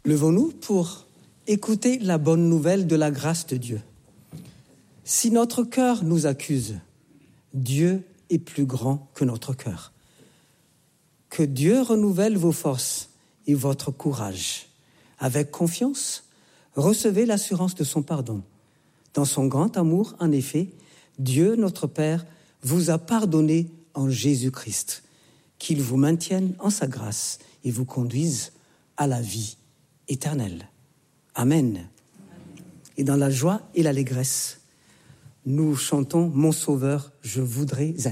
Levons-nous pour écouter la bonne nouvelle de la grâce de Dieu. Si notre cœur nous accuse, Dieu est plus grand que notre cœur. Que Dieu renouvelle vos forces et votre courage. Avec confiance, recevez l'assurance de son pardon. Dans son grand amour, en effet, Dieu, notre Père, vous a pardonné en Jésus-Christ. Qu'il vous maintienne en sa grâce et vous conduise à la vie éternelle. Amen. Et dans la joie et l'allégresse, nous chantons « Mon Sauveur, je voudrais être ».